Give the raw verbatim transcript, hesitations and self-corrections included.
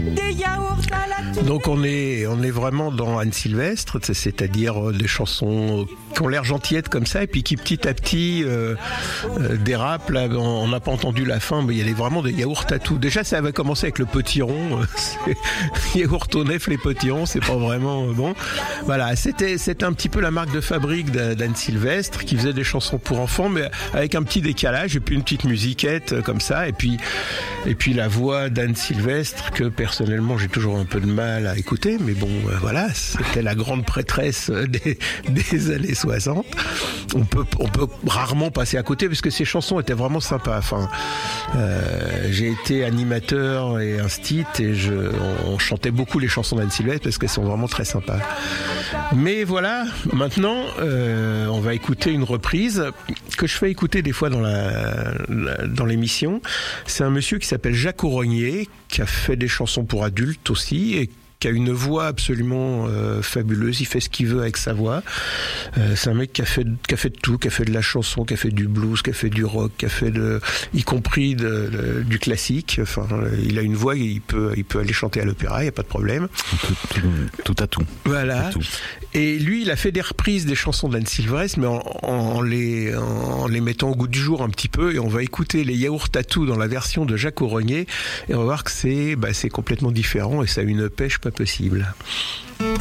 des yaourts à la tuile. Donc on est, on est vraiment dans Anne Sylvestre, c'est-à-dire des chansons qui ont l'air gentillettes comme ça et puis qui petit à petit euh, euh, dérapent. Là, on n'a pas entendu la fin, mais il y a vraiment des yaourts à tout. Déjà ça avait commencé avec le potiron, yaourt au nef, les potirons, c'est pas vraiment bon. Voilà, c'était, c'était un petit peu la marque de fabrique d'Anne Sylvestre qui faisait des chansons pour enfants, mais avec un petit décalage et puis une petite musiquette comme ça, et puis, et puis la voix d'Anne Sylvestre que personnellement j'ai toujours un peu de mal à écouter, mais bon euh, voilà, c'était la grande prêtresse des, des années soixante. On peut, on peut rarement passer à côté parce que ces chansons étaient vraiment sympas. Enfin, euh, j'ai été animateur et instit et je, on chantait beaucoup les chansons d'Anne Sylvestre parce qu'elles sont vraiment très sympas. Mais voilà, maintenant euh, on va écouter une reprise que je fais écouter des fois dans la, la dans l'émission. C'est un monsieur qui s'appelle Jacques Aurognier, qui a fait des chansons pour adultes aussi et qui a une voix absolument euh, fabuleuse. Il fait ce qu'il veut avec sa voix. Euh, c'est un mec qui a fait qui a fait de tout, qui a fait de la chanson, qui a fait du blues, qui a fait du rock, qui a fait de, y compris de, de, du classique. Enfin, il a une voix, il peut il peut aller chanter à l'opéra, il y a pas de problème. Tout, tout, tout à tout. Voilà. Tout. Et lui, il a fait des reprises des chansons d'Anne Sylvestre, mais en, en, en les en les mettant au goût du jour un petit peu. Et on va écouter les yaourts à tout dans la version de Jacques Aurognier, et on va voir que c'est bah, c'est complètement différent et ça a une pêche pas possible.